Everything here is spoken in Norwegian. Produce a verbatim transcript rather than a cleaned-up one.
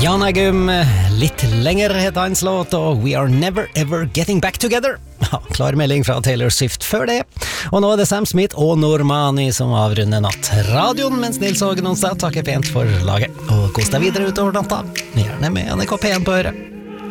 Jan Eggum, litt lenger heter hans låt, og We Are Never Ever Getting Back Together. Ja, klar melding fra Taylor Swift før det. Og nå er det Sam Smith og Normani som avrunder nattradioen, mens Nils Hågen Onsdag takker pent for laget. Og kos deg videre utover natta, gjerne med N R K P en på øret.